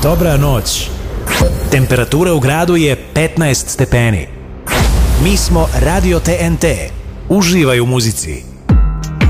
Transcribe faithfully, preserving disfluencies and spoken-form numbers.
Dobra noć. Temperatura u gradu je petnaest stepeni. Mi smo Radio T N T. Uživaj u muzici.